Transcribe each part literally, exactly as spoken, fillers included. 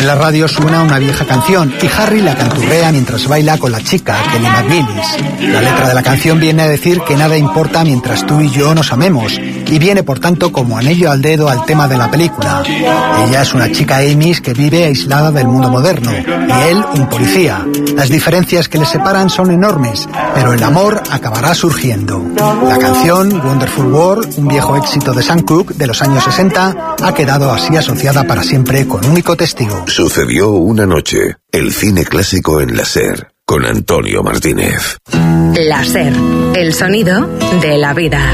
En la radio suena una vieja canción y Harry la canturrea mientras baila con la chica, Kelly McGillis. La letra de la canción viene a decir que nada importa mientras tú y yo nos amemos, y viene por tanto como anillo al dedo al tema de la película. Ella es una chica Amish que vive aislada del mundo moderno, y él un policía. Las diferencias que les separan son enormes, pero el amor acabará surgiendo. La canción Wonderful World, un viejo éxito de Sam Cooke de los años sesenta, ha quedado así asociada para siempre con único testigo. Sucedió una noche, el cine clásico en la SER, con Antonio Martínez. La SER, el sonido de la vida.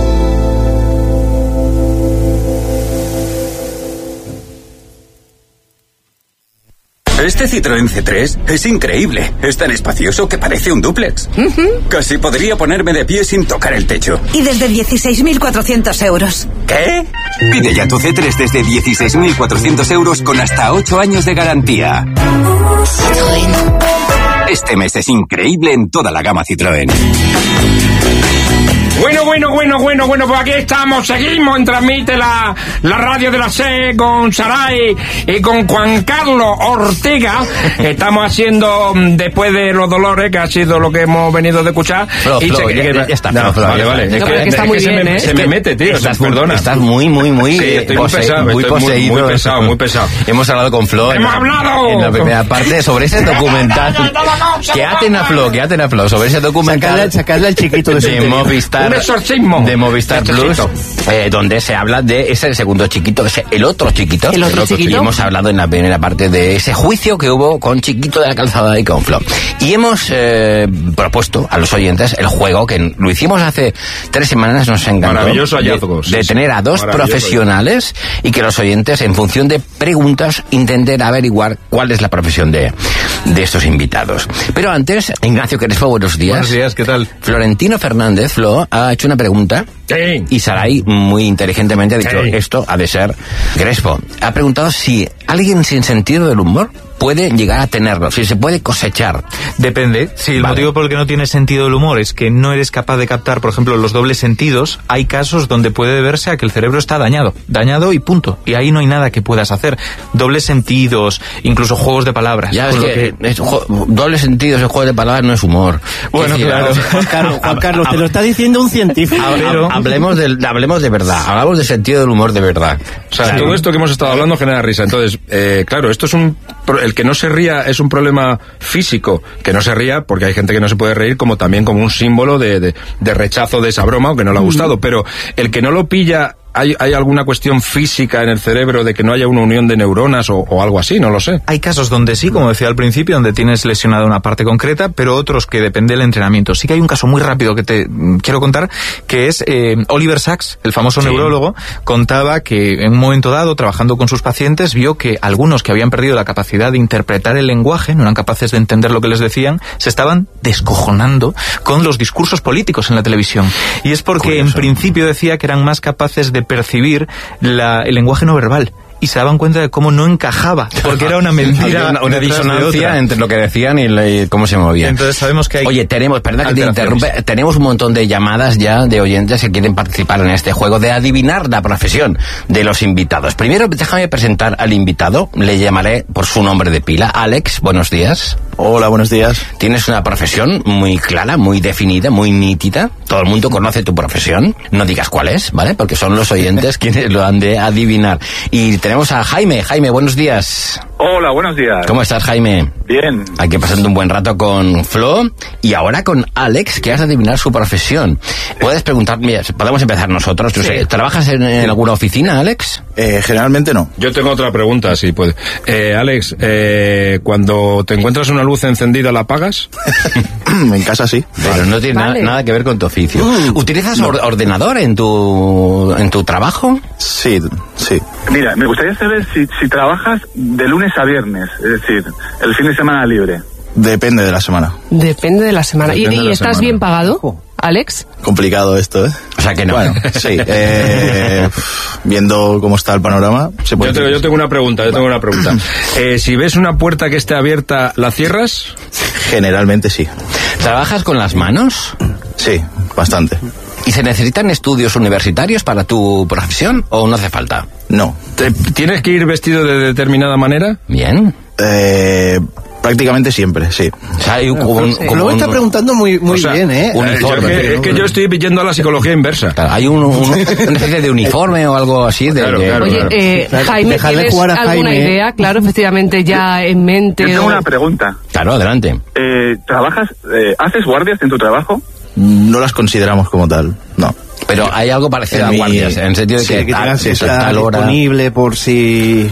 Este Citroën C tres es increíble. Es tan espacioso que parece un dúplex. Uh-huh. Casi podría ponerme de pie sin tocar el techo. Y desde dieciséis mil cuatrocientos euros. ¿Qué? Pide ya tu C tres desde dieciséis mil cuatrocientos euros con hasta ocho años de garantía. Citroën. Este mes es increíble en toda la gama Citroën. Bueno, bueno, bueno, bueno, bueno, pues aquí estamos, seguimos en Transmite la, la radio de la SER con Saray y con Juan Carlos Ortega. Estamos haciendo, después de los dolores, que ha sido lo que hemos venido de escuchar. Flo, y Flo, se, ya, que, ya, ya está. No, Flo, vale, ya vale. está. Es No, que, es que está es muy que bien, se, me, ¿eh? se es me que mete, tío. Estás, perdona. Estás muy, muy, muy sí, estoy muy pose, pesado, muy estoy poseído. muy, muy pesado, muy pesado. Hemos hablado con Flo. ¡Hemos en, hablado! En la primera parte sobre ese documental. Que aten a Flo, que aten a Flo. Sobre ese documental. Sacarle, sacarle al chiquito de, de Movistar. Un exorcismo. De Movistar Plus. Eh, donde se habla de ese segundo chiquito, ese, el otro chiquito. El otro chiquito. Y hemos hablado en la primera parte de ese juicio que hubo con Chiquito de la Calzada y con Flo. Y hemos eh, propuesto a los oyentes el juego que lo hicimos hace tres semanas, nos encantó. Maravilloso hallazgo. De, de tener a dos profesionales y que los oyentes, en función de preguntas, intenten averiguar cuál es la profesión de, de estos invitados. Pero antes, Ignacio Crespo, buenos días. Buenos días, ¿qué tal? Florentino Fernández, Flo, ha hecho una pregunta. Sí. Y Saray, muy inteligentemente, ha dicho, Sí. esto ha de ser Crespo. Ha preguntado si alguien sin sentido del humor puede llegar a tenerlo, si se puede cosechar. Depende. Si el Vale. motivo por el que no tienes sentido del humor es que no eres capaz de captar, por ejemplo, los dobles sentidos, hay casos donde puede deberse a que el cerebro está dañado. Dañado y punto. Y ahí no hay nada que puedas hacer. Dobles sentidos, incluso juegos de palabras. Ya ves Con que, lo que... es jo- doble sentido, ese juego de palabras no es humor. Bueno, Es decir, claro. hab- Juan Carlos, Juan Carlos, te lo está diciendo un científico. hab- Pero- hablemos, del, hablemos de verdad, hablamos de sentido del humor de verdad. O sea, Sí. todo esto que hemos estado hablando genera risa. Entonces, eh, claro, esto es un... pro- El que no se ría es un problema físico. Que no se ría, porque hay gente que no se puede reír, como también como un símbolo de, de, de rechazo de esa broma, o que no le ha gustado. Pero el que no lo pilla... ¿Hay, ¿Hay alguna cuestión física en el cerebro de que no haya una unión de neuronas o, o algo así? No lo sé. Hay casos donde sí, como decía al principio, donde tienes lesionada una parte concreta, pero otros que depende del entrenamiento. Sí que hay un caso muy rápido que te mm, quiero contar, que es eh, Oliver Sacks, el famoso Sí. neurólogo, contaba que en un momento dado, trabajando con sus pacientes, vio que algunos que habían perdido la capacidad de interpretar el lenguaje, no eran capaces de entender lo que les decían, se estaban descojonando con los discursos políticos en la televisión. Y es porque Curioso. en principio decía que eran más capaces de percibir la, el lenguaje no verbal. Y se daban cuenta de cómo no encajaba, porque era una mentira. Había una, una detrás de disonancia otra. entre lo que decían y, la- y cómo se movían. Entonces sabemos que hay... Oye, tenemos, perdón que te alteraciones. interrumpe, tenemos un montón de llamadas ya de oyentes que quieren participar en este juego de adivinar la profesión de los invitados. Primero, déjame presentar al invitado, le llamaré por su nombre de pila. Alex, buenos días. Hola, buenos días. Tienes una profesión muy clara, muy definida, muy nítida. Todo el mundo conoce tu profesión. No digas cuál es, ¿vale? Porque son los oyentes quienes lo han de adivinar. Y tenemos a Jaime. Jaime, buenos días. Hola, buenos días. ¿Cómo estás, Jaime? Bien. Aquí pasando un buen rato con Flo y ahora con Alex, que has de adivinar su profesión. Puedes preguntar, mira, podemos empezar nosotros. Yo sé, ¿trabajas en, en alguna oficina, Alex? Eh, generalmente no. Yo tengo otra pregunta, si puede. Eh, Alex, eh, cuando te encuentras una luz encendida, ¿la apagas? En casa sí. Pero no tiene Vale. na- nada que ver con tu oficio. Uh, ¿Utilizas no. or- ordenador en tu en tu trabajo? Sí, sí. Mira, me gustaría saber si, si trabajas de lunes a viernes, es decir, el fin de semana libre. Depende de la semana. Depende de la semana. Depende ¿Y, de y la estás semana. bien pagado, Alex? Complicado esto, ¿eh? O sea que no. Bueno, sí. Eh, viendo cómo está el panorama, se puede Yo tengo, decir yo tengo una pregunta, yo tengo una pregunta. Eh, si ves una puerta que esté abierta, ¿la cierras? Generalmente sí. ¿Trabajas con las manos? Sí, bastante. ¿Y se necesitan estudios universitarios para tu profesión o no hace falta? No. ¿Te- ¿Tienes que ir vestido de determinada manera? Bien. Eh, prácticamente siempre, sí. O sea, hay un, como un- como Lo un- está preguntando muy, muy O sea, bien, ¿eh? uniforme. Es que, es que yo estoy yendo a la psicología inversa. Claro, hay un, un- una especie de uniforme o algo así. De, Claro, de- claro, Oye, claro. eh, Jaime, Dejarle ¿tienes jugar a alguna Jaime. idea? Claro, efectivamente, ya en mente. Yo tengo o- una pregunta. Claro, adelante. Eh, ¿Trabajas, eh, haces guardias en tu trabajo? No las consideramos como tal, no. Pero hay algo parecido En a mi- guardias, en el sentido de Sí, que, que tal- tengas que eso, estar tal hora. disponible por si...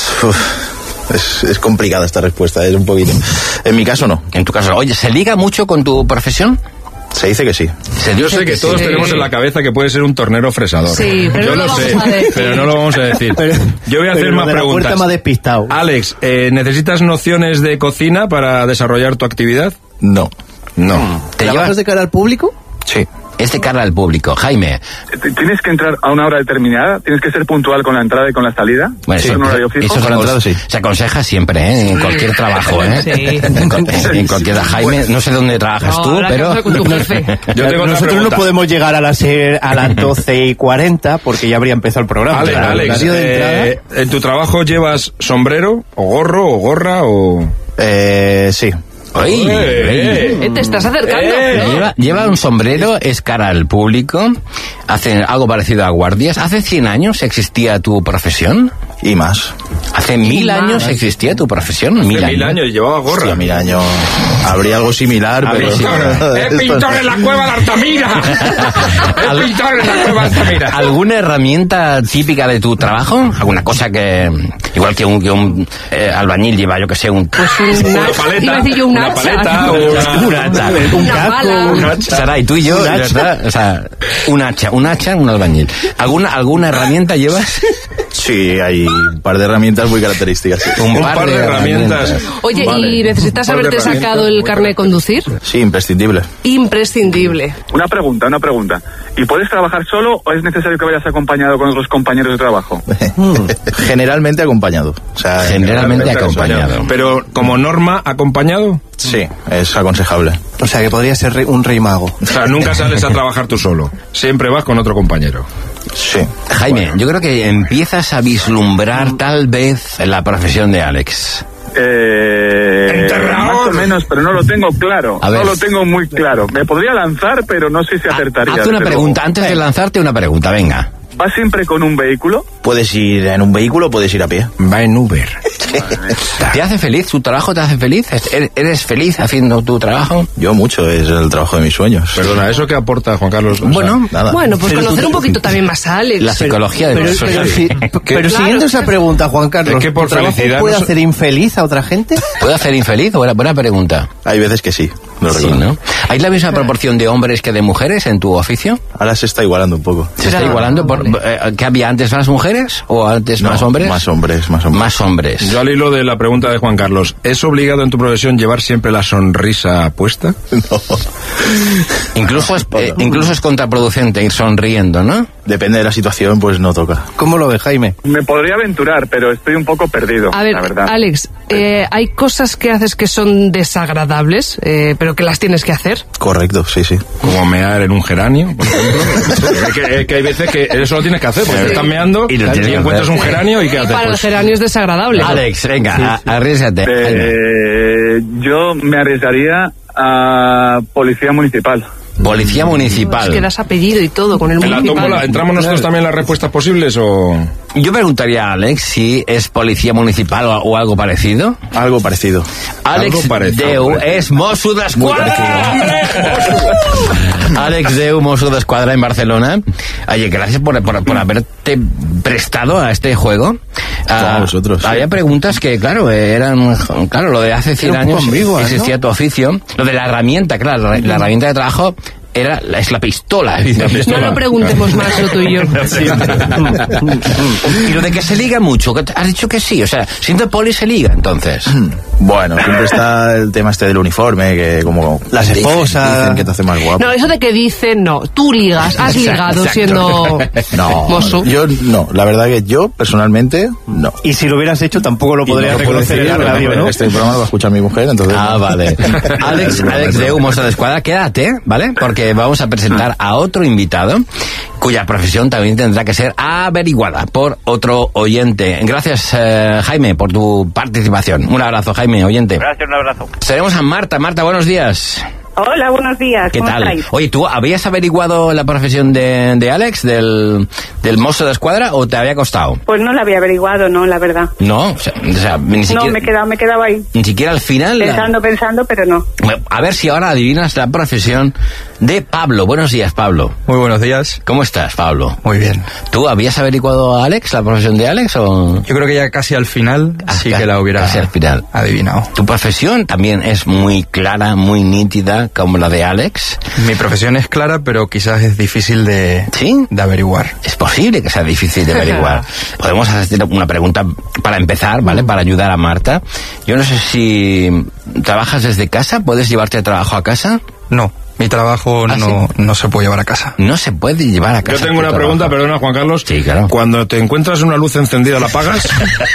Uf, es, es complicada esta respuesta, es un poquito. En mi caso no. En tu caso, oye, ¿se liga mucho con tu profesión? Se dice que sí. Se Yo dice sé que sí. todos tenemos en la cabeza que puede ser un tornero fresador. Sí, pero Yo no lo lo sé, vamos a decir. pero no lo vamos a decir. Pero- Yo voy a pero hacer lo más de la puerta preguntas. me ha despistado. Alex, eh, ¿necesitas nociones de cocina para desarrollar tu actividad? No. No. ¿Te ¿Trabajas llevas de cara al público? Sí. es de cara al público? Jaime. ¿T- ¿Tienes que entrar a una hora determinada? ¿Tienes que ser puntual con la entrada y con la salida? Bueno, ¿Es un horario fijo? eso se, acon- se aconseja siempre, ¿eh? En cualquier trabajo, ¿eh? Sí. En, cu- en cualquier... Jaime, no sé dónde trabajas No, tú, ahora pero... que con tu jefe. Yo tengo otra Nosotros pregunta. no podemos llegar a las, eh, a las doce y cuarenta porque ya habría empezado el programa. Ale- Claro, el Alex, horario de entrada- eh, ¿en tu trabajo llevas sombrero, o gorro, o gorra, o...? Eh, sí. ¡Ay! Eh, Eh, te estás acercando. Eh, ¿no? Lleva, lleva un sombrero, es cara al público, hace algo parecido a guardias. ¿Hace cien años existía tu profesión? Y más. ¿Hace mil años existía tu profesión? Hace mil años y llevaba gorra. Hostia, mil años. Habría algo similar, A pero... ver, sí. ¡Es pintor en la cueva de Altamira! ¡Es pintor en la cueva de Altamira! ¿Alguna herramienta típica de tu trabajo? ¿Alguna cosa que, igual que un, que un eh, albañil lleva, yo que sé, un... Pues un Una hacha. paleta, Iba a decir yo un una hacha. paleta, una- un hacha, Una un pala. un hacha. Saray, tú y yo, Un ya hacha. está, o sea, un hacha, un hacha, un albañil. ¿Alguna, alguna herramienta llevas? Sí, hay un par de herramientas muy características. sí. Un par de herramientas. Oye, Vale. ¿y necesitas Un par de haberte herramientas sacado el muy carnet de conducir? Sí, imprescindible. Imprescindible. Una pregunta, una pregunta. ¿Y puedes trabajar solo o es necesario que vayas acompañado con otros compañeros de trabajo? Generalmente acompañado. O sea, Generalmente acompañado. Pero como norma, acompañado. Sí, es aconsejable. O sea, que podría ser rey- un rey mago. O sea, nunca sales a trabajar tú solo. Siempre vas con otro compañero. Sí. Jaime, yo creo que empiezas a vislumbrar tal vez la profesión de Alex. Eh, Enterrador. más o menos, pero no lo tengo claro. A ver. No lo tengo muy claro. Me podría lanzar, pero no sé si acertaría. Haz una desde pregunta, luego. antes de lanzarte una pregunta, venga. ¿Vas siempre con un vehículo? Puedes ir en un vehículo, puedes ir a pie. Va en Uber. ¿Te hace feliz? ¿Tu trabajo te hace feliz? ¿Eres- ¿Eres feliz haciendo tu trabajo? Yo mucho, es el trabajo de mis sueños. Perdona, ¿eso qué aporta Juan Carlos? O sea, Bueno, Nada. Bueno, pues Pero conocer tú- un poquito también más a Alex. la psicología de Pero, los pero, socios. si- pero siguiendo esa pregunta, Juan Carlos, Es que por ¿tu trabajo felicidad puede no se- hacer infeliz a otra gente? ¿Puede hacer infeliz? Buena, buena pregunta. Hay veces que sí, lo Sí, reconozco. ¿no? ¿Hay la misma proporción de hombres que de mujeres en tu oficio? Ahora se está igualando un poco. ¿Se está igualando? Por, eh, ¿Que había antes más mujeres o antes No, más hombres? Más hombres, más hombres. Más hombres. Yo al hilo de la pregunta de Juan Carlos, ¿es obligado en tu profesión llevar siempre la sonrisa puesta? No. Incluso es, eh, incluso es contraproducente ir sonriendo, ¿no? Depende de la situación, pues no toca. ¿Cómo lo ves, Jaime? Me podría aventurar, pero estoy un poco perdido, A ver, la verdad. Alex, eh, hay cosas que haces que son desagradables, eh, pero que las tienes que hacer. Correcto, sí, sí. Como mear en un geranio, por ejemplo. es, que, es que hay veces que eso lo tienes que hacer, porque te estás meando Y y, lo tienes que encuentras hacer. un geranio y ¿qué Y haces? para el Pues, geranio es desagradable. Alex, venga, a- arriésgate. Jaime. Eh, yo me arriesgaría a policía municipal. Policía municipal. Es que das apellido y todo con el ¿en la municipal. tómbola entramos nosotros también en las respuestas posibles o...? Yo preguntaría a Alex si es policía municipal o, o algo parecido. Algo parecido. Alex Algo parecido, Deu parecido. es Mosso d'Esquadra. Alex Deu, Mosso d'Esquadra en Barcelona. Oye, gracias por, por, por haberte prestado a este juego. A vosotros, sí. Había preguntas que, claro, eran... Claro, lo de hace cien Era un poco años ambigua, ¿no? existía tu oficio. Lo de la herramienta, claro, la, la herramienta de trabajo era la- es la pistola, evidentemente. No lo preguntemos más, lo tuyo. Y lo de que se liga mucho, que has dicho que sí, o sea, siendo poli se liga, entonces. Bueno, siempre está el tema este del uniforme, que como... Las dicen- esposas. Dicen que te hace más guapo. No, eso de que dicen, no, tú ligas, has ligado Exacto. siendo No, mozo. yo no. La verdad que yo, personalmente, no. Y si lo hubieras hecho, tampoco lo Y podrías no lo puedo reconocer en decir, la radio, porque ¿no? Este programa lo va a escuchar mi mujer, entonces... Ah, vale. Alex, Alex de Mosso d'Esquadra, quédate, ¿vale? Porque vamos a presentar a otro invitado cuya profesión también tendrá que ser averiguada por otro oyente. Gracias, eh, Jaime, por tu participación. Un abrazo, Jaime, oyente. Gracias, un abrazo. Tenemos a Marta. Marta, buenos días. Hola, buenos días. ¿Qué ¿Cómo tal? estáis? Oye, ¿tú habías averiguado la profesión de, de Alex, del, del mozo de escuadra, o te había costado? Pues no la había averiguado, no, la verdad. No, o sea, o sea ni siquiera... No, me he quedado, me he quedado ahí. Ni siquiera al final... Pensando, la... pensando, pero no. A ver si ahora adivinas la profesión de Pablo. Buenos días, Pablo. Muy buenos días. ¿Cómo estás, Pablo? Muy bien. ¿Tú habías averiguado a Alex, la profesión de Alex, o...? Yo creo que ya casi al final ah, sí que la hubiera casi al final. adivinado. ¿Tu profesión también es muy clara, muy nítida, como la de Alex? Mi profesión es clara, pero quizás es difícil de, ¿Sí? de averiguar. Es posible que sea difícil de averiguar. Podemos hacer una pregunta para empezar, ¿vale? Para ayudar a Marta. Yo no sé si trabajas desde casa, ¿puedes llevarte el trabajo a casa? No. Mi trabajo ¿Ah, no, sí? no se puede llevar a casa. No se puede llevar a casa. Yo tengo una pregunta, trabajo. perdona, Juan Carlos. Sí, claro. Cuando te encuentras una luz encendida, ¿la apagas?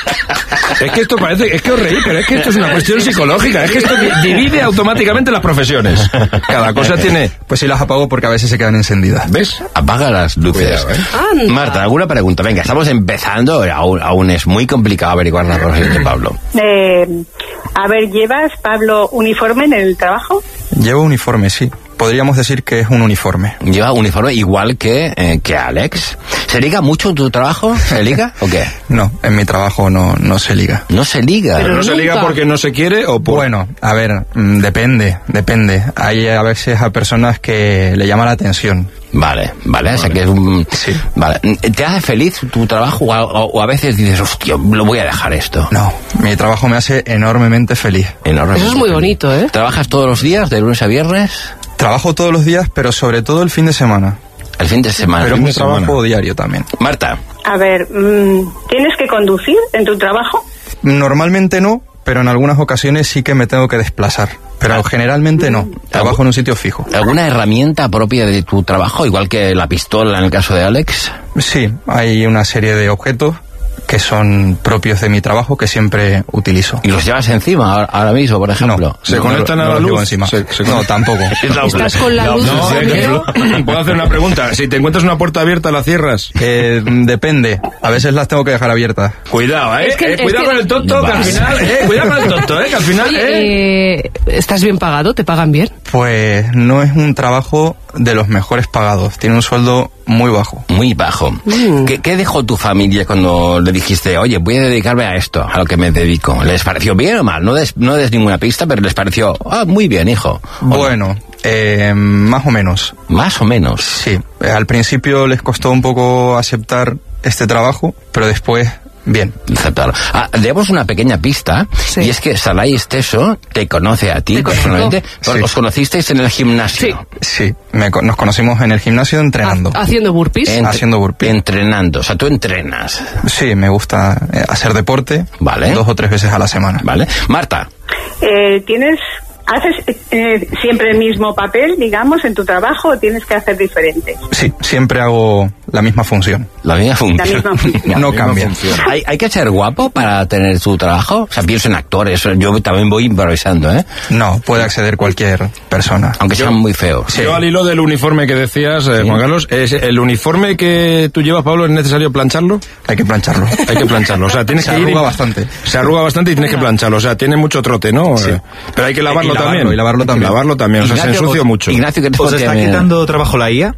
Es que esto parece, es que os reís, pero es que esto es una cuestión psicológica. Es que esto divide automáticamente las profesiones. Cada cosa tiene... Pues sí las apago porque a veces se quedan encendidas. ¿Ves? Apaga las luces. Cuidado, ¿eh? Marta, ¿alguna pregunta? Venga, estamos empezando. Aún, aún es muy complicado averiguar la profesión de Pablo. Eh, a ver, ¿llevas, Pablo, uniforme en el trabajo? Llevo uniforme, sí. Podríamos decir que es un uniforme. Lleva uniforme igual que, eh, que Alex. ¿Se liga mucho tu trabajo? ¿Se liga o qué? No, en mi trabajo no, no se liga. ¿No se liga? ¿Pero no se liga porque no se quiere o por...? Bueno, a ver, mmm, depende, depende. Hay a veces a personas que le llama la atención. Vale, vale, vale. O sea que es un... Sí. Vale. ¿Te hace feliz tu trabajo o a, o a veces dices, hostia, lo voy a dejar esto? No, mi trabajo me hace enormemente feliz. Enormemente Eso es muy feliz. bonito, ¿eh? ¿Trabajas todos los días, de lunes a viernes? Trabajo todos los días, pero sobre todo el fin de semana. El fin de semana. Pero es un trabajo semana. diario también. Marta. A ver, ¿tienes que conducir en tu trabajo? Normalmente no, pero en algunas ocasiones sí que me tengo que desplazar. Pero ah. generalmente no. Trabajo en un sitio fijo. ¿Alguna herramienta propia de tu trabajo, igual que la pistola en el caso de Alex? Sí, hay una serie de objetos que son propios de mi trabajo que siempre utilizo. ¿Y los llevas encima ahora mismo, por ejemplo? No, ¿Se no, conectan no, a la no luz? Llevo encima. Se, se no, tampoco. ¿Estás con la luz? No, no, ¿puedo hacer una pregunta? Si te encuentras una puerta abierta, ¿la cierras? Eh, depende. A veces las tengo que dejar abiertas. Cuidado, ¿eh? Es que, eh es cuidado que... con el tonto, que al final... Eh, cuidado con el tonto, ¿eh? Que al final... Oye, eh... ¿Estás bien pagado? ¿Te pagan bien? Pues no es un trabajo de los mejores pagados. Tiene un sueldo muy bajo. Muy bajo. Mm. ¿Qué, ¿Qué dejó tu familia cuando le dijiste, oye, voy a dedicarme a esto, a lo que me dedico? ¿Les pareció bien o mal? No des, no des ninguna pista, pero les pareció, ah, muy bien, hijo. Bueno, eh, más o menos. ¿Más o menos? Sí. Al principio les costó un poco aceptar este trabajo, pero después... Bien. Aceptarlo. Ah, demos una pequeña pista, sí. Y es que Salai Esteso te conoce a ti ¿Te personalmente. Sí. ¿Os conocisteis en el gimnasio? Sí, sí. Me, nos conocimos en el gimnasio entrenando. ¿Ha, ¿Haciendo burpees? Entre, haciendo burpees. Entrenando, o sea, tú entrenas. Sí, me gusta hacer deporte. Vale. Dos o tres veces a la semana. Vale. Marta. Eh, ¿Tienes... ¿Haces eh, siempre el mismo papel, digamos, en tu trabajo o tienes que hacer diferente? Sí, siempre hago la misma función. La misma función. La misma función. No cambia. ¿Hay, ¿Hay que ser guapo para tener tu trabajo? O sea, pienso en actores, yo también voy improvisando, ¿eh? No, puede acceder cualquier persona. Aunque sean muy feos. Sí. Yo al hilo del uniforme que decías, eh, sí. Juan Carlos, ¿es ¿el uniforme que tú llevas, Pablo, es necesario plancharlo? Hay que plancharlo. Hay que plancharlo, o sea, tienes se que arruga ir... bastante. Se arruga bastante y tienes que plancharlo, o sea, tiene mucho trote, ¿no? Sí. Pero hay que lavarlo, y lavarlo también. Y lavarlo también. Y lavarlo también, Ignacio, o sea, se ensucia os, mucho. Ignacio, ¿qué te ¿Os está quitando trabajo la I A?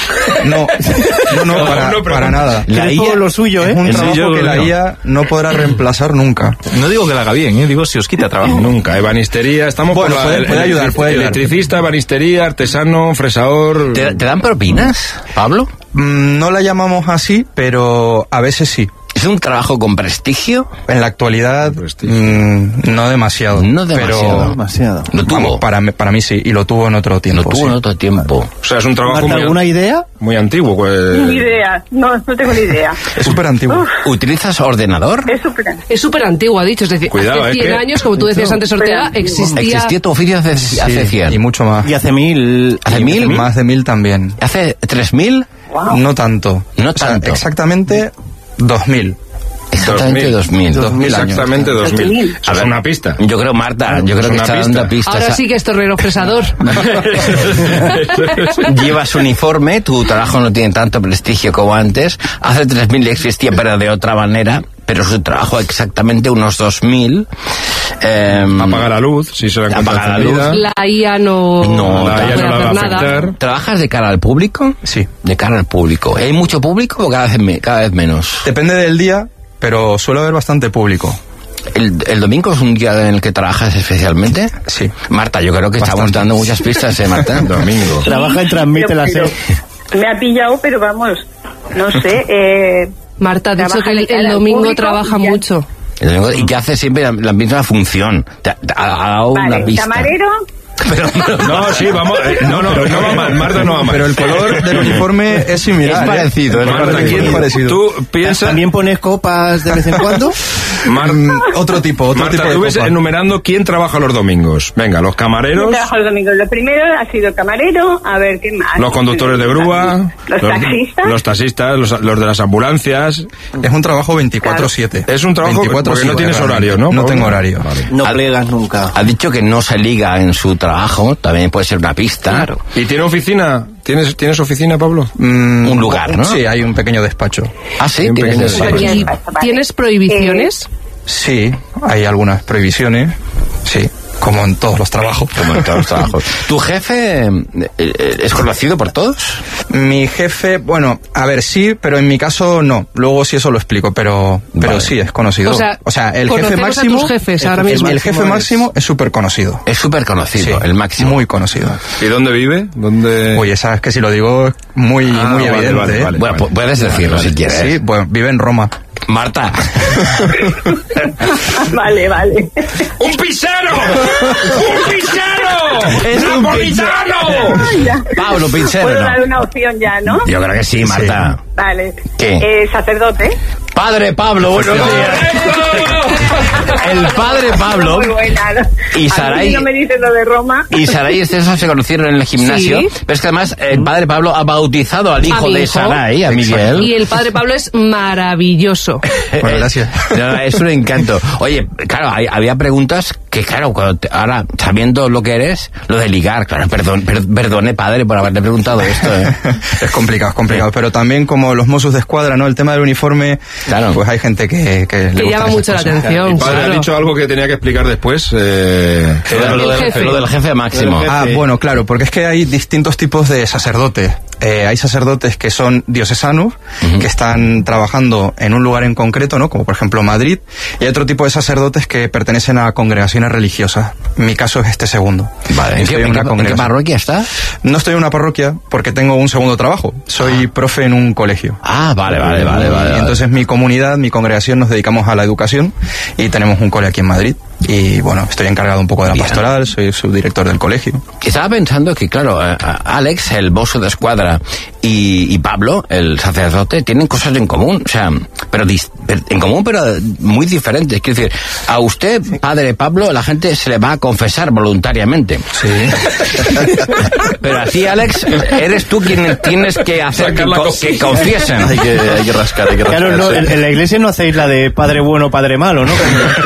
No, no, no, para, no, para nada. La I A es lo suyo, ¿eh? Es un el trabajo yo, que la no. I A no podrá reemplazar nunca. No digo que la haga bien, ¿eh? Digo si os quita trabajo. Nunca, ebanistería, estamos bueno, por puede, el, puede el, ayudar, el, puede ayudar. Electricista, ebanistería, artesano, fresador... ¿Te, ¿Te dan propinas, Pablo? Mm, no la llamamos así, pero a veces sí. ¿Es un trabajo con prestigio? En la actualidad, mmm, no demasiado. No demasiado. Pero, demasiado. Lo tuvo. Vamos, para, para mí sí, y lo tuvo en otro tiempo. Lo tuvo sí. en otro tiempo. O sea, es un trabajo muy... ¿Alguna idea? Muy antiguo, pues... Ni idea, no, no tengo ni idea. Es súper antiguo. Uf. ¿Utilizas ordenador? Es súper Es súper antiguo, ha dicho. Es decir, Cuidado, hace es cien que... años, como tú decías antes, Ortega, existía... ¿Existía tu oficio hace, Sí, hace cien? y mucho más. Y hace mil... ¿Hace Y mil? Más de mil también. ¿Hace tres mil? Wow. No tanto. No O sea, tanto. exactamente dos mil. Exactamente dos mil. dos mil exactamente dos mil. A ver, una pista. Yo creo, Marta, yo creo que está dando pistas. Ahora sí que es torrero fresador. Llevas uniforme, tu trabajo no tiene tanto prestigio como antes. Hace tres mil existía, pero de otra manera. Pero su trabajo exactamente unos dos mil. Eh, apaga la luz, si se la encuentra apaga la luz. La I A no, no, no la I A puede no la va hacer a nada. afectar. ¿Trabajas de cara al público? Sí. De cara al público. ¿Hay mucho público o cada vez, me, cada vez menos? Depende del día, pero suele haber bastante público. ¿El, ¿El domingo es un día en el que trabajas especialmente? Sí. Marta, yo creo que bastante. Estamos dando muchas pistas, ¿eh, Marta? Domingo. Trabaja y transmite la serie. Me ha pillado, pero vamos, no sé. Eh, Marta ha dicho que el, el domingo trabaja mucho. El domingo, y que hace siempre la, la misma función. Te, te, ha dado vale, una pista. Camarero. Pero, no, sí, vamos. Eh, no, no, no, no va mal, Marta no va mal. Pero el color del uniforme es similar. Es parecido, ¿eh? es Marta, parecido. ¿quién parecido? Tú piensas. ¿También pones copas de vez en cuando? Mar... otro tipo, otro Marta, tipo de tú ves copa. enumerando quién trabaja los domingos. Venga, los camareros. Yo trabajo los domingos. Lo primero ha sido el camarero. A ver, ¿qué más? Los conductores de grúa. Los taxistas. Los taxistas, los, los de las ambulancias. Es un trabajo veinticuatro siete. Es un trabajo veinticuatro porque no tienes realmente. horario, ¿no? No tengo horario. Vale. No plegas nunca. Ha dicho que no se liga en su trabajo, también puede ser una pista. Claro. ¿Y tiene oficina? ¿Tienes, ¿tienes oficina, Pablo? Mm, un lugar, ¿no? Sí, hay un pequeño despacho. Ah, sí, un tienes pequeño despacho. ¿Y tienes prohibiciones? Sí, hay algunas prohibiciones. Sí, como en todos los trabajos. Como en todos los trabajos. ¿Tu jefe eh, es conocido por todos? Mi jefe, bueno, a ver, sí, pero en mi caso no. Luego sí eso lo explico, pero, pero Vale. sí es conocido. O sea, o sea el jefe conocemos máximo. a tus jefes el, ahora el- mismo. el jefe máximo es súper conocido. Es súper conocido, Sí, el máximo. Muy conocido. ¿Y dónde vive? ¿Dónde? Oye, sabes que si lo digo es muy, Ah, muy vale, evidente. vale, ¿eh? vale. Bueno, pu- puedes decirlo si quieres. Sí, bueno, vive en Roma. Marta. Vale, vale. ¡Un pisero! ¡Un pisero! Es un Ay, ya. Pablo Pincero, Puedo ¿no? dar una opción ya, ¿no? Yo creo que sí, Marta. Vale. ¿Qué? Eh, sacerdote. Padre Pablo, buenos días. El padre Pablo Muy buena, ¿no? y A Saray mí no me dices lo de Roma. y Saray y Esteso se conocieron en el gimnasio, Sí. pero es que además el padre Pablo ha bautizado al hijo mi de hijo. Saray, a Miguel. Y el padre Pablo es maravilloso. Bueno, gracias. No, es un encanto. Oye, claro, hay- había preguntas que, claro, cuando te- ahora, sabiendo lo que eres, lo de ligar, claro, perdón, per- perdone, padre, por haberle preguntado esto, ¿eh? Es complicado, es complicado. Pero también como los Mossos de Escuadra, ¿no? El tema del uniforme, Claro. pues hay gente que, que, le Que gustan llama esas mucho la cosas. atención. El padre Claro. ha dicho algo que tenía que explicar después. Eh... Lo, lo El del, jefe. lo del jefe máximo. Ah, bueno, claro, porque es que hay distintos tipos de sacerdotes. Eh, hay sacerdotes que son diocesanos, que están trabajando en un lugar en concreto, ¿no? Como por ejemplo Madrid, y hay otro tipo de sacerdotes que pertenecen a congregaciones religiosas. Mi caso es este segundo. Vale, ¿en qué, Estoy en en una qué- en qué congregación. parroquia está? No estoy en una parroquia porque tengo un segundo trabajo. Soy profe en un colegio. Ah, vale, vale, vale, Y vale. vale. entonces mi comunidad, mi congregación nos dedicamos a la educación y tenemos un cole aquí en Madrid. Y bueno, estoy encargado un poco de la Bien. pastoral, soy subdirector del colegio. Estaba pensando que, claro, eh, Alex, el mozo de escuadra, y, y Pablo, el sacerdote, tienen cosas en común, o sea, pero dis- per- en común, pero muy diferentes. Quiero decir, a usted, padre Pablo, la gente se le va a confesar voluntariamente. Sí. Pero a ti, Alex, eres tú quien tienes que hacer que, Sacar la co- cosilla. que confiesen. Hay que, hay que rascar, hay que rascar. Claro, no, sí. en, en la iglesia no hacéis la de padre bueno, padre malo, ¿no?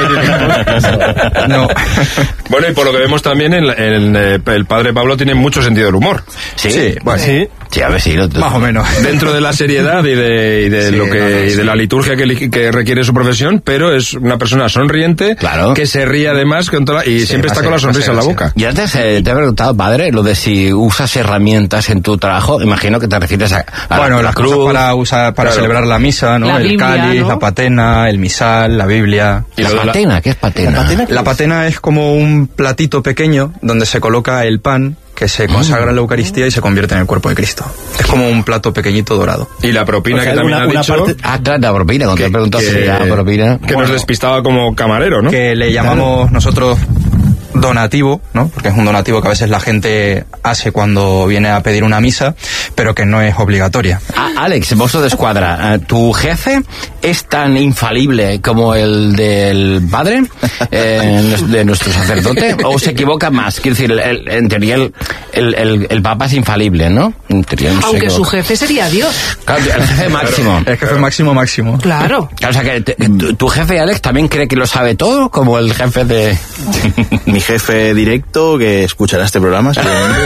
No. Bueno, y por lo que vemos también, el, el, eh, el padre Pablo tiene mucho sentido del humor. Sí, Sí, bueno. Sí. Sí, a ver si lo- Más o menos. Dentro de la seriedad y de, y de Sí, lo que no, no, y de sí. la liturgia que, li- que requiere su profesión, pero es una persona sonriente, Claro. que se ríe además con toda la- y Sí, siempre va está a con la ser, va a sonrisa ser, en la va a boca. Y antes eh, te he preguntado, padre, lo de si usas herramientas en tu trabajo. Imagino que te refieres a, a Bueno, la, las cruz. cosas para usar, para Claro. celebrar la misa, ¿no? La el Biblia, cáliz, ¿no? la patena, el misal, la Biblia. Y La lo de la- patena, ¿qué es patena? La patena es como un platito pequeño donde se coloca el pan que se consagra en la Eucaristía y se convierte en el cuerpo de Cristo. Es como un plato pequeñito dorado. Y la propina O sea, que también una- ha una dicho parte- Ah, claro, la propina, cuando te he preguntado si que, era propina. que nos despistaba como camarero, ¿no? Que le llamamos nosotros donativo, ¿no? Porque es un donativo que a veces la gente hace cuando viene a pedir una misa, pero que no es obligatoria. Ah, Alex, Mosso de Escuadra, ¿tu jefe es tan infalible como el del padre eh, de nuestro sacerdote? ¿O se equivoca más? Quiero decir, el, el, en teoría el, el, el, el Papa es infalible, ¿no? En teoría no Aunque su jefe sería Dios. Claro, el jefe máximo. El jefe máximo máximo. Claro. O sea, que te, tu, tu jefe, Alex, también cree que lo sabe todo, como el jefe de... Mi jefe directo, que escuchará este programa, seguramente,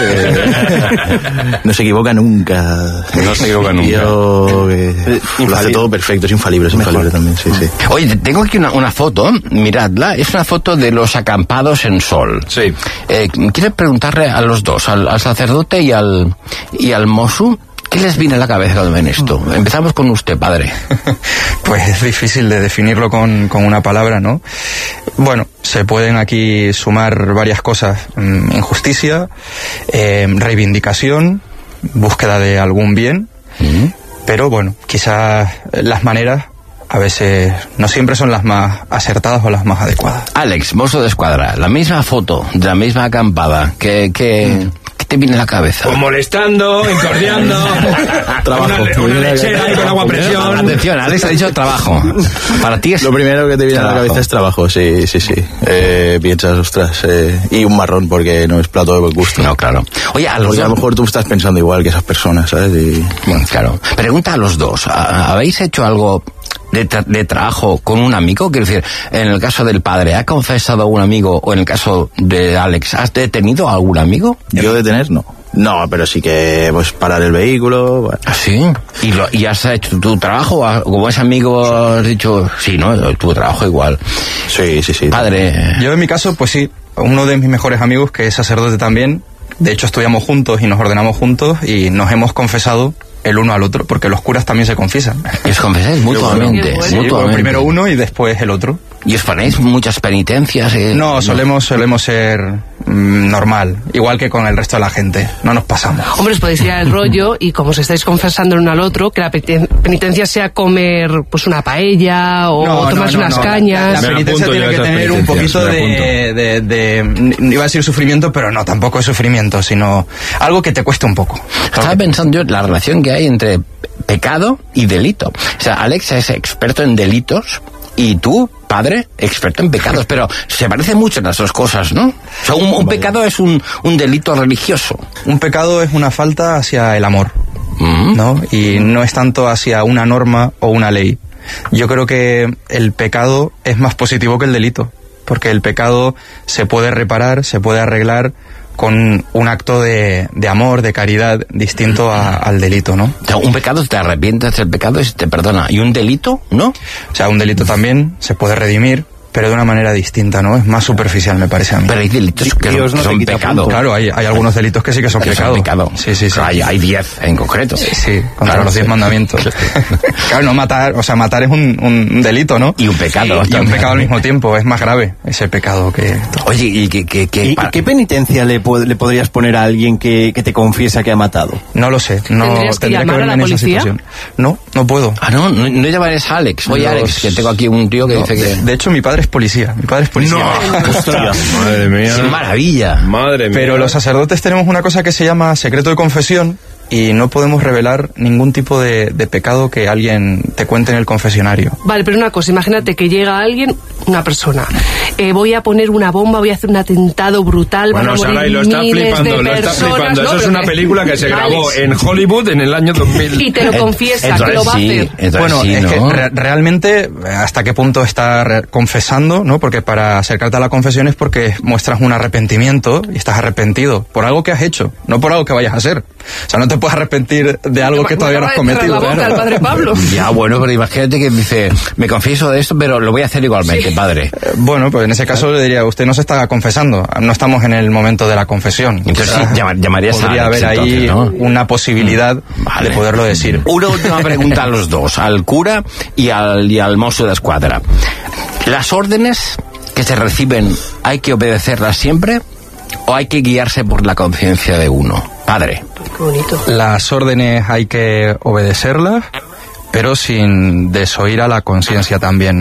eh, no se equivoca nunca. No se equivoca nunca. Yo, eh, lo hace todo perfecto, es infalible, es infalible también, sí, sí. Oye, tengo aquí una, una foto, miradla, es una foto de los acampados en Sol. Sí. Eh, quiero preguntarle a los dos, al, al sacerdote y al, y al mozo, ¿qué les viene a la cabeza cuando ven esto? Empezamos con usted, padre. Pues es difícil de definirlo con, con una palabra, ¿no? Bueno, se pueden aquí sumar varias cosas. Injusticia, eh, reivindicación, búsqueda de algún bien, mm. pero bueno, quizás las maneras a veces no siempre son las más acertadas o las más adecuadas. Alex, Mosso de Escuadra, la misma foto, de la misma acampada, que... que... Mm. te viene a la cabeza? Pues molestando, incordiando. Trabajo. Una, una lechera ahí con agua a presión. Atención, Alex ha dicho trabajo. Para ti es... Lo primero que te viene trabajo. a la cabeza es trabajo, sí, sí, sí. Eh, piensas, ostras, eh, y un marrón porque no es plato de buen gusto. No, claro. Oye, a los porque dos... a lo mejor tú estás pensando igual que esas personas, ¿sabes? Y... Bueno, claro. Pregunta a los dos. ¿Habéis hecho algo de, tra de trabajo con un amigo? Quiero decir, en el caso del padre, ¿ha confesado a un amigo? O en el caso de Alex, ¿has detenido a algún amigo? Yo detener, no. No, pero sí que, pues, parar el vehículo. Bueno. ¿Ah, sí? ¿Y, lo, ¿Y has hecho tu trabajo? Como ese amigo has dicho, sí, ¿no? Tu trabajo igual. Sí, sí, sí. Padre. Yo en mi caso, pues sí, uno de mis mejores amigos, que es sacerdote también, de hecho estudiamos juntos y nos ordenamos juntos y nos hemos confesado el uno al otro, porque los curas también se confiesan. ¿Y os confesáis mutuamente? Sí, mutuamente. Primero uno y después el otro. ¿Y os ponéis muchas penitencias? Eh? No, solemos, solemos ser mmm, normal, igual que con el resto de la gente, no nos pasamos. Hombre, os podéis tirar el rollo y como os estáis confesando el uno al otro, que la penitencia sea comer pues una paella o no, tomarse no, no, unas no. cañas. La, la penitencia tiene que tener un poquito de, de, de, de, iba a decir sufrimiento, pero no, tampoco es sufrimiento, sino algo que te cueste un poco. Estaba pensando yo la relación que hay entre pecado y delito. O sea, Alex es experto en delitos y tú, padre, experto en pecados, pero se parecen mucho las dos cosas, ¿no? O sea, un, un pecado es un, un delito religioso. Un pecado es una falta hacia el amor, mm-hmm. ¿no? Y no es tanto hacia una norma o una ley. Yo creo que el pecado es más positivo que el delito, porque el pecado se puede reparar, se puede arreglar con un acto de, de amor, de caridad, distinto a, al delito, ¿no? O sea, un pecado te arrepientes del pecado y se te perdona. ¿Y un delito, no? O sea, un delito también se puede redimir, pero de una manera distinta, ¿no? Es más superficial, me parece a mí. Pero hay delitos que Dios son, no son pecado. Claro, hay, hay algunos delitos que sí que son que pecado. Son pecado. Sí, sí, sí. Claro, hay, hay diez en concreto. Sí, sí, contra claro, los diez sí. mandamientos. Claro, no matar, o sea, matar es un, un delito, ¿no? Y un pecado. Sí, y un pecado al mismo tiempo, es más grave ese pecado que... Oye, ¿y qué, qué, qué, ¿Y, para... ¿qué penitencia le, le podrías poner a alguien que, que te confiesa que ha matado? No lo sé, no ¿Tendrías que tendría llamar que a la verme en esa policía? situación. No, no puedo. Ah, no, no, no llamarás a Alex. Oye, Los... Alex, que tengo aquí un tío que no, dice que... De, de hecho, mi padre es policía, mi padre es policía. No. Ostras, madre mía. ¡Qué maravilla! Madre mía. Pero los sacerdotes tenemos una cosa que se llama secreto de confesión y no podemos revelar ningún tipo de, de pecado que alguien te cuente en el confesionario. Vale, pero una cosa, imagínate que llega alguien, una persona, eh, voy a poner una bomba, voy a hacer un atentado brutal, bueno, van a morir Saray, lo está miles flipando, de lo está personas, flipando. ¿no? Eso es Pero una que- película que se grabó Alex. en Hollywood en el año dos mil. Y te lo confiesa, Entonces que lo va sí, a hacer. entonces Bueno, sí, es ¿no? que re realmente hasta qué punto está re confesando, ¿no? Porque para acercarte a la confesión es porque muestras un arrepentimiento y estás arrepentido por algo que has hecho, no por algo que vayas a hacer. O sea, no te puedes arrepentir de algo que todavía no has cometido. La boca Claro. al padre Pablo. Ya, bueno, pero imagínate que dice, me confieso de esto, pero lo voy a hacer igualmente, Sí. padre. Eh, Bueno, pues en ese caso le diría, usted no se está confesando, no estamos en el momento de la confesión. Entonces sí, llama- llamarías a Podría Alex, haber ahí entonces, ¿no? una posibilidad Vale. de poderlo decir. Una última pregunta a los dos, al cura y al, y al mozo de escuadra. ¿Las órdenes que se reciben hay que obedecerlas siempre o hay que guiarse por la conciencia de uno? Padre. Qué bonito. Las órdenes hay que obedecerlas, pero sin desoír a la conciencia también, ¿no?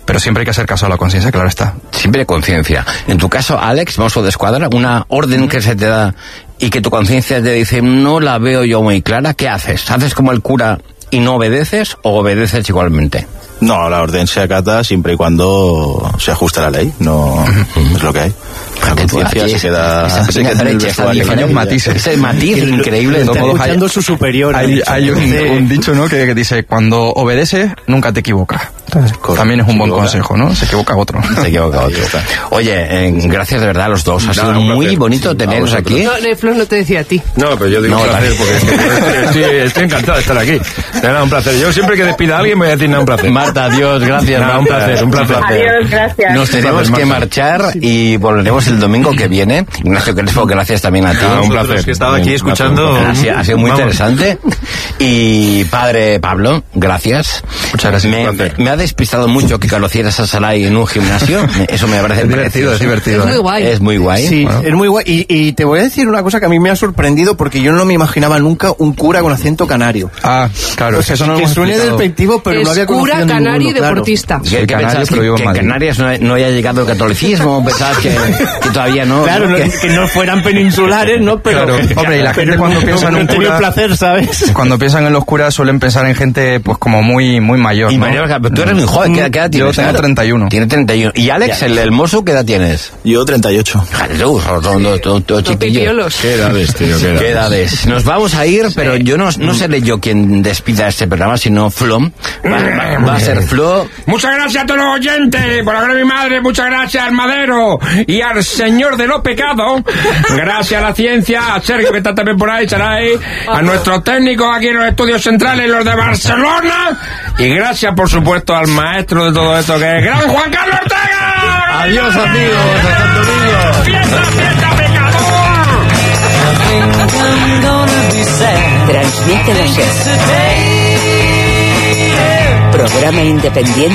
pero siempre hay que hacer caso a la conciencia, claro está. Siempre conciencia. En tu caso, Alex, mozo de escuadra, una orden que se te da y que tu conciencia te dice, no la veo yo muy clara, ¿qué haces? ¿Haces como el cura y no obedeces o obedeces igualmente? No, la orden se acata siempre y cuando se ajuste a la ley, no es lo que hay. La conciencia se queda... Se queda derecha, esa diferencia, matices. Ese matiz increíble. Está escuchando su superior. Hay, hay un, un dicho, ¿no?, que, que dice, cuando obedeces, nunca te equivocas. Entonces, también es un buen consejo, ¿no? Se equivoca otro. Se equivoca otro. Oye, eh, gracias de verdad a los dos. Ha sido muy bonito teneros aquí. No, Flor no te decía a ti. No, pero yo digo No, un placer, la- porque es que yo estoy, estoy encantado de estar aquí. De verdad, un placer. Yo siempre que despida a alguien voy a decir nada, un placer. Marta, adiós, gracias. Nada, un Marta. placer, un placer. Adiós, gracias. Nos tenemos que marchar y volveremos el domingo que viene. Ignacio Crespo, gracias también a ti. Ah, un placer. que estaba aquí Un placer, escuchando. un placer. Ha sido, ha sido muy Vamos. interesante. Y padre Pablo, gracias. Muchas gracias, Me, un placer. me ha despistado mucho que conocieras a Sarai en un gimnasio. Eso me parece Es divertido, es precioso. divertido. Es muy ¿eh? guay. Es muy guay. Sí, Bueno. es muy guay. Y, y te voy a decir una cosa que a mí me ha sorprendido porque yo no me imaginaba nunca un cura con acento canario. Ah, claro, O es que sea, eso no lo que hemos suene explicado. despectivo, pero es no había cura, conocido canario y ninguno, claro. deportista. ¿Qué, Soy qué canario, pensabas? pero ¿Que, vivo en que en Madrid. Canarias no, no haya llegado el catolicismo? ¿Pensabas que, que todavía no? Claro, ¿no? no- Que- que no fueran peninsulares, ¿no? Pero, Claro, hombre, y la gente pero cuando no- piensa en no un he tenido cura- placer, ¿sabes? Cuando piensan en los curas suelen pensar en gente pues como muy muy mayor, Y ¿no? María, pero tú eres muy joven, ¿qué, qué edad tienes? Yo tengo treinta y uno. Tiene treinta y uno. ¿Y Alex, el, el mozo, qué edad tienes? Yo treinta y ocho. Jesús, son dos, dos, dos Los chiquillos. pipiolos. Qué edades, tío, qué edades. ¿Qué edades? Nos vamos a ir, pero yo no, no seré yo quien despida este programa, sino Flo. Va, va- va a ser Flo. Muchas gracias a todos los oyentes, por la gloria de mi madre, muchas gracias al madero y al señor de los pecados, gracias a la ciencia, a Sergio que está también por ahí, Saray, a nuestros técnicos aquí en los estudios centrales, los de Barcelona, y gracias por supuesto al maestro de todo esto que es gran Juan Carlos Ortega. Adiós amigos, hasta el domingo. ¡Fiesta, fiesta, pecador! Transmite la SER. Programa independiente